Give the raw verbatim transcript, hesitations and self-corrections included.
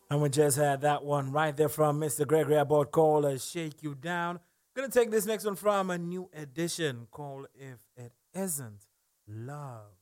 And we just had that one right there from Mister Gregory Abbott called uh, Shake You Down. Gonna take this next one from a new edition called If It Isn't Love.